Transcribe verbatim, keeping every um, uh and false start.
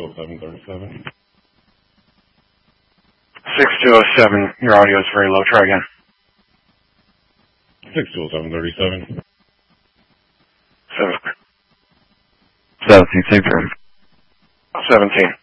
oh seven thirty-seven. six two oh seven, your audio is very low. Try again. six two oh seven thirty-seven. Seven. Seventeen, same period. Seventeen.